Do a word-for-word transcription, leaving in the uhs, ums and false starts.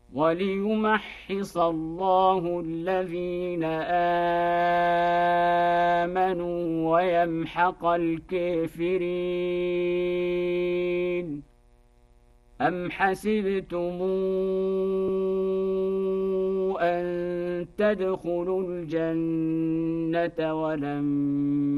وليمحص الله الذين آمنوا ويمحق الكافرين. أم حسبتم أن تدخلوا الجنة ولم